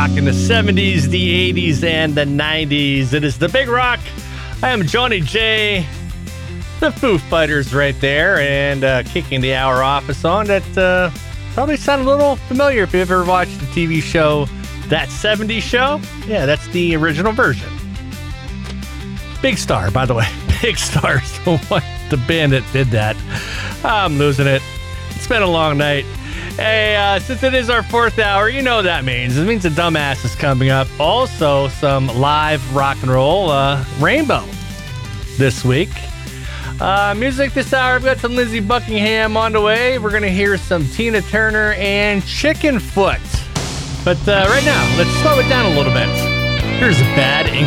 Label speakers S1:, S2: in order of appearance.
S1: rock in the 70s, the 80s, and the 90s. It is the Big Rock. I am Johnny J. The Foo Fighters right there, and kicking the hour off a song that probably sounded a little familiar if you ever watched the TV show That 70s Show. Yeah, that's the original version. Big Star, by the way. Big Star is the band that did that. I'm losing it. It's been a long night. Hey, since it is our fourth hour, you know what that means. It means the Dumbass is coming up. Also, some live rock and roll Rainbow this week. Music this hour, I've got some Lindsey Buckingham on the way. We're going to hear some Tina Turner and Chickenfoot. But right now, let's slow it down a little bit. Here's Bad English.